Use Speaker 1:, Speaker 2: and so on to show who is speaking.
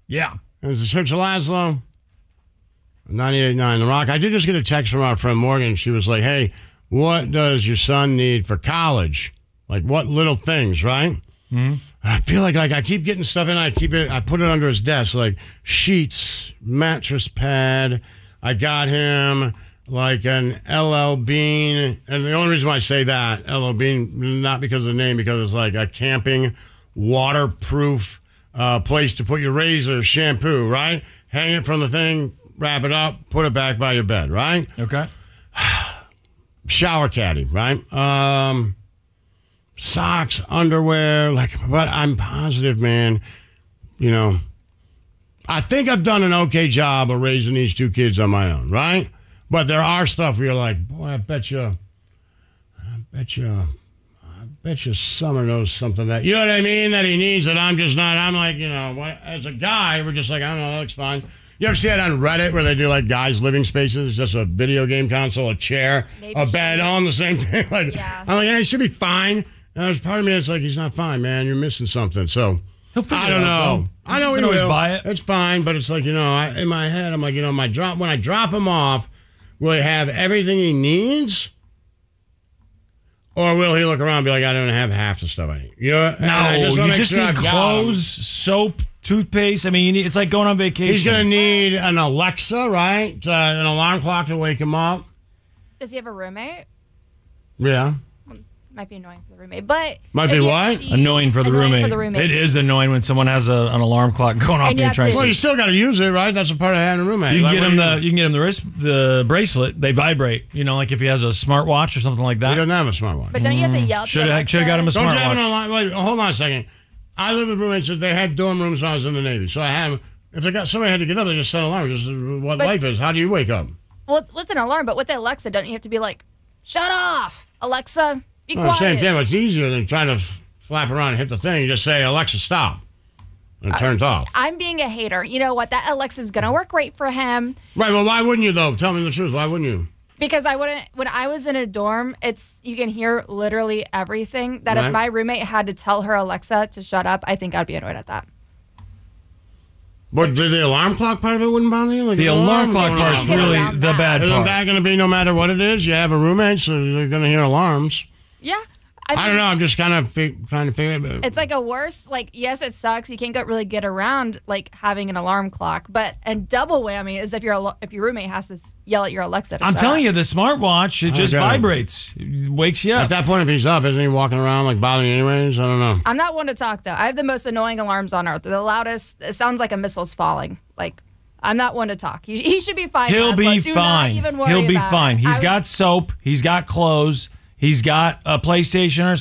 Speaker 1: Yeah.
Speaker 2: It's the Church of Laszlo. 98.9 The Rock. I did just get a text from our friend Morgan. She was like, hey, what does your son need for college? Like, what little things, right? Mm-hmm. I feel like I keep getting stuff in. I put it under his desk, like sheets, mattress pad. I got him like an LL Bean. And the only reason why I say that, LL Bean, not because of the name, because it's like a camping, waterproof place to put your razor, shampoo, right? Hang it from the thing, wrap it up, put it back by your bed, right?
Speaker 1: Okay.
Speaker 2: Shower caddy, right? Socks, underwear, but I'm positive, man, I think I've done an okay job of raising these two kids on my own, right? But there are stuff where you're like, boy, I bet you Summer knows something that, you know what I mean, that he needs that I'm just not. I'm like, as a guy, we're just like, I don't know, that looks fine. You ever see that on Reddit where they do like guys' living spaces, just a video game console, a chair, a bed, all on the same thing? I'm like, yeah, he should be fine. And there's part of me that's like, he's not fine, man. You're missing something. So I don't know. I know he will. Buy it. It's fine, but it's like, in my head, I'm like, when I drop him off, will he have everything he needs? Or will he look around and be like, I don't have half the stuff I need?
Speaker 1: No, you just need clothes, soap, toothpaste. I mean, it's like going on vacation.
Speaker 2: He's going to need an Alexa, right? An alarm clock to wake him up.
Speaker 3: Does he have a roommate?
Speaker 2: Yeah.
Speaker 3: Might be annoying for the roommate, but...
Speaker 2: Might be what?
Speaker 1: Annoying for the roommate. It is annoying when someone has an alarm clock going off and you're trying to...
Speaker 2: Well, you still got to use it, right? That's a part of having a roommate.
Speaker 1: You can get him the bracelet. They vibrate. Like if he has a smartwatch or something like that.
Speaker 2: He doesn't have a smartwatch.
Speaker 3: But don't you have to yell?
Speaker 1: Should have got him a smartwatch. Don't you have an
Speaker 2: alarm? Wait, hold on a second. I lived with roommates that they had dorm rooms when I was in the Navy. So I have... If somebody had to get up, they just set an alarm. This is what life is. How do you wake up?
Speaker 3: Well, what's an alarm? But with the Alexa, don't you have to be like, shut off, Alexa? Be quiet.
Speaker 2: Same thing. It's easier than trying to flap around and hit the thing. You just say, Alexa, stop. And it turns off.
Speaker 3: I'm being a hater. You know what? That Alexa's going to work great for him.
Speaker 2: Right. Well, why wouldn't you, though? Tell me the truth. Why wouldn't you?
Speaker 3: Because I wouldn't. When I was in a dorm, you can hear literally everything. That if my roommate had to tell her Alexa to shut up, I think I'd be annoyed at that.
Speaker 2: But the alarm clock part of it wouldn't bother you? Like
Speaker 1: the alarm clock part's really the bad part.
Speaker 2: Isn't that going to be no matter what it is? You have a roommate, so they're going to hear alarms.
Speaker 3: Yeah.
Speaker 2: I don't know. I'm just kind of trying to figure it out.
Speaker 3: It's like a worse, yes, it sucks. You can't really get around, having an alarm clock. But a double whammy is if your roommate has to yell at your Alexa to
Speaker 1: I'm
Speaker 3: shut
Speaker 1: telling
Speaker 3: up.
Speaker 1: you, the smartwatch, it just vibrates. It wakes you up.
Speaker 2: At that point, if he's up, isn't he walking around, bothering you anyways? I don't know.
Speaker 3: I'm not one to talk, though. I have the most annoying alarms on earth. The loudest, it sounds like a missile's falling. I'm not one to talk. He should be fine.
Speaker 1: He'll be fine.
Speaker 3: Not even worry
Speaker 1: He'll be
Speaker 3: about
Speaker 1: fine.
Speaker 3: it.
Speaker 1: He's got soap. He's got clothes. He's got a PlayStation or